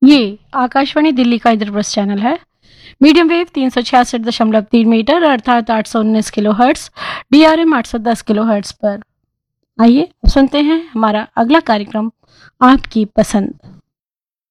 ये आकाशवाणी दिल्ली का इंद्रप्रस्थ चैनल है। मीडियम वेव 366.3 मीटर अर्थात 819 kilo hertz, DRM 810 kilo hertz पर। आइए सुनते हैं हमारा अगला कार्यक्रम, आपकी पसंद।